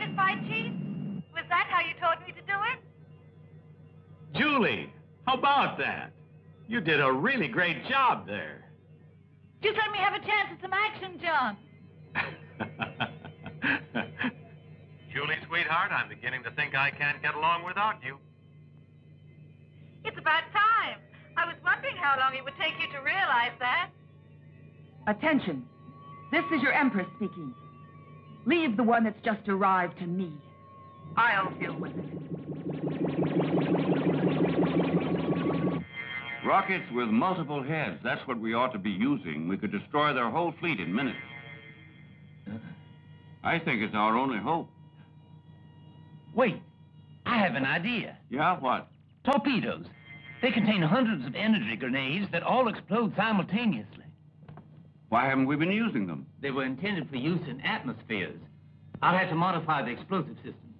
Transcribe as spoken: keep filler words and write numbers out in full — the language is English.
rocket fight, Chief? Was that how you taught me to do it? Julie, how about that? You did a really great job there. Just let me have a chance at some action, John. Julie, sweetheart, I'm beginning to think I can't get along without you. It's about time. I was wondering how long it would take you to realize that. Attention. This is your Empress speaking. Leave the one that's just arrived to me. I'll deal with it. Rockets with multiple heads. That's what we ought to be using. We could destroy their whole fleet in minutes. I think it's our only hope. Wait. I have an idea. Yeah, what? Torpedoes. They contain hundreds of energy grenades that all explode simultaneously. Why haven't we been using them? They were intended for use in atmospheres. I'll have to modify the explosive system.